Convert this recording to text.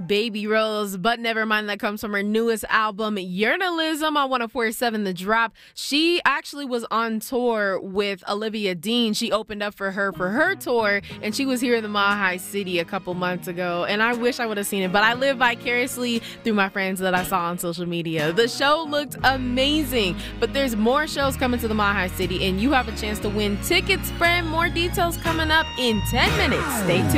Baby Rose, But Never Mind, that comes from her newest album, Journalism, on 104.7 The Drop. She actually was on tour with Olivia Dean. She opened up for her tour, and she was here in the Mile High City a couple months ago, and I wish I would have seen it, but I live vicariously through my friends that I saw on social media. The show looked amazing, but there's more shows coming to the Mile High City, and you have a chance to win tickets. Friend, more details coming up in 10 minutes. Stay tuned.